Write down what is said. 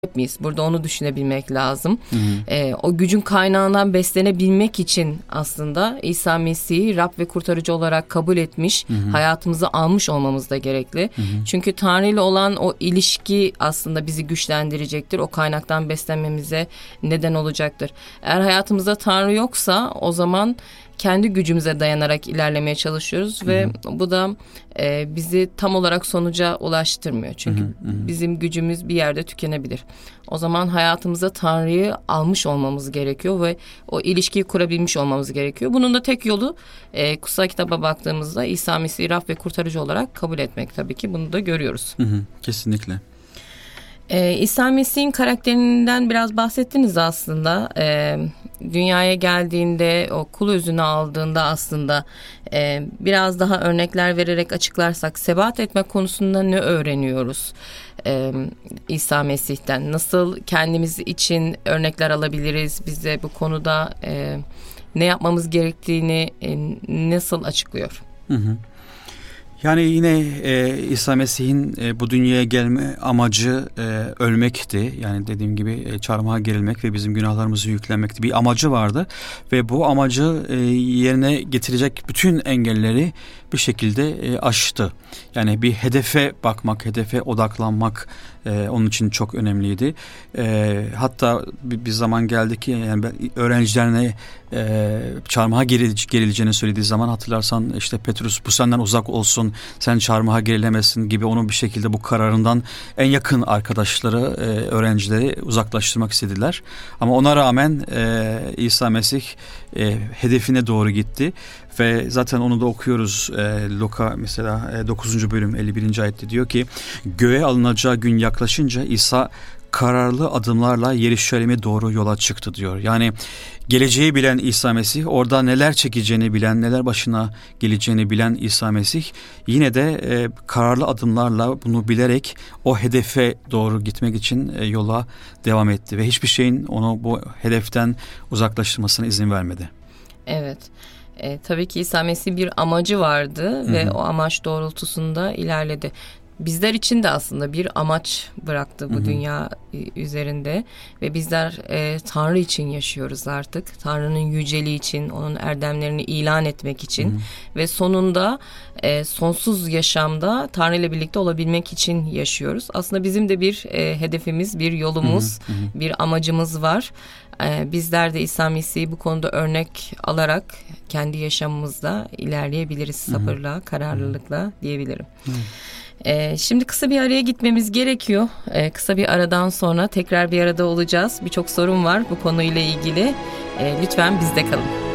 miyiz? Burada onu düşünebilmek lazım. Hı hı. O gücün kaynağından beslenebilmek için aslında İsa Mesih'i Rab ve kurtarıcı olarak kabul etmiş, Hı hı. hayatımıza almış olmamız da gerekli. Hı hı. Çünkü Tanrı ile olan o ilişki aslında bizi güçlendirecektir. O kaynaktan beslenmemize neden olacaktır. Eğer hayatımızda Tanrı yoksa o zaman kendi gücümüze dayanarak ilerlemeye çalışıyoruz ve bu da bizi tam olarak sonuca ulaştırmıyor. Çünkü bizim gücümüz bir yerde tükenebilir. O zaman hayatımıza Tanrı'yı almış olmamız gerekiyor ve o ilişkiyi kurabilmiş olmamız gerekiyor. Bunun da tek yolu kutsal kitaba baktığımızda İsa Mesih'i Rab ve kurtarıcı olarak kabul etmek tabii ki. Bunu da görüyoruz. Kesinlikle. İsa Mesih'in karakterinden biraz bahsettiniz aslında. Dünyaya geldiğinde, o kul özünü aldığında aslında biraz daha örnekler vererek açıklarsak, sebat etme konusunda ne öğreniyoruz İsa Mesih'ten? Nasıl kendimiz için örnekler alabiliriz? Bize bu konuda ne yapmamız gerektiğini nasıl açıklıyor? Yani yine İsa Mesih'in bu dünyaya gelme amacı ölmekti. Yani dediğim gibi çarmıha gerilmek ve bizim günahlarımızı yüklenmekti. Bir amacı vardı ve bu amacı yerine getirecek bütün engelleri bir şekilde aştı. Yani bir hedefe bakmak, hedefe odaklanmak onun için çok önemliydi. Hatta bir zaman geldi ki yani öğrencilerine çarmıha gerileceğini söylediği zaman, hatırlarsan işte Petrus bu senden uzak olsun, sen çarmıha gerilemezsin gibi onu bir şekilde bu kararından en yakın arkadaşları, öğrencileri uzaklaştırmak istediler. Ama ona rağmen İsa Mesih hedefine doğru gitti ve zaten onu da okuyoruz. Luka mesela 9. bölüm 51. ayette diyor ki, göğe alınacağı gün yaklaşınca İsa kararlı adımlarla Yeruşalim'e doğru yola çıktı diyor. Yani geleceği bilen İsa Mesih, orada neler çekeceğini bilen, neler başına geleceğini bilen İsa Mesih yine de kararlı adımlarla bunu bilerek o hedefe doğru gitmek için yola devam etti ve hiçbir şeyin onu bu hedeften uzaklaştırmasına izin vermedi. Evet. Tabii ki İsa Mesih bir amacı vardı ve o amaç doğrultusunda ilerledi. Bizler için de aslında bir amaç bıraktı bu dünya üzerinde ve bizler Tanrı için yaşıyoruz artık. Tanrı'nın yüceliği için, onun erdemlerini ilan etmek için ve sonunda sonsuz yaşamda Tanrı ile birlikte olabilmek için yaşıyoruz. Aslında bizim de bir hedefimiz, bir yolumuz, bir amacımız var. Bizler de İsa Mesih'i bu konuda örnek alarak kendi yaşamımızda ilerleyebiliriz sabırla, kararlılıkla diyebilirim. Şimdi kısa bir araya gitmemiz gerekiyor. Kısa bir aradan sonra tekrar bir arada olacağız. Birçok sorun var bu konuyla ilgili. Lütfen bizde kalın.